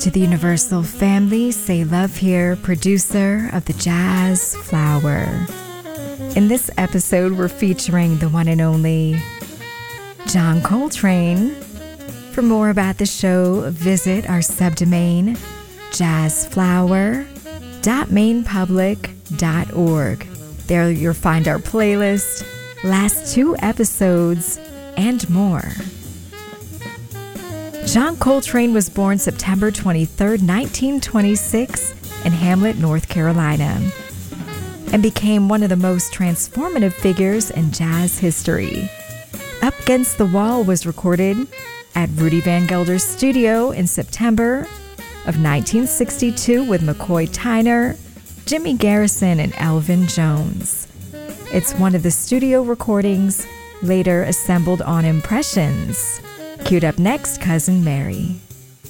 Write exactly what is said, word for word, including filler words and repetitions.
to the Universal family. Say love here, producer of the Jazz Flower. In this episode, we're featuring the one and only John Coltrane. For more about the show, visit our subdomain, jazz flower dot maine public dot org. There you'll find our playlist, last two episodes, and more. John Coltrane was born September twenty-third, nineteen twenty-six in Hamlet, North Carolina, and became one of the most transformative figures in jazz history. Up Against the Wall was recorded at Rudy Van Gelder's studio in September of nineteen sixty-two with McCoy Tyner, Jimmy Garrison, and Elvin Jones. It's one of the studio recordings later assembled on Impressions. Queued up next, Cousin Mary.